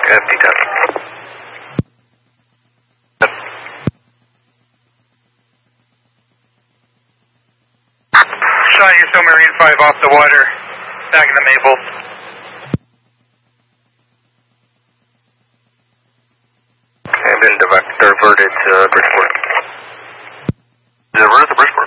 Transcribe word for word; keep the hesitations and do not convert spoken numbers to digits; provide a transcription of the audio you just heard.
Good, pick up. Shot U S O Marine five off the water, back in the Maple. Okay, been diverted to Bridgeport. Diverted to Bridgeport.